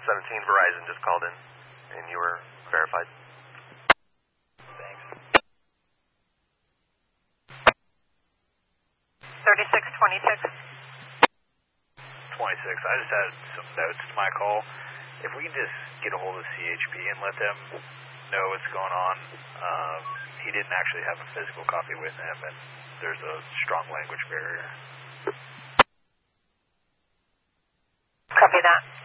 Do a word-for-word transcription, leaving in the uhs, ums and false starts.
seventeen, Verizon just called in, and you were verified. Thanks. thirty-six twenty-six. twenty-six. I just had some notes to my call. If we can just get a hold of C H P and let them know what's going on. Um, he didn't actually have a physical copy with him, and there's a strong language barrier. Copy that.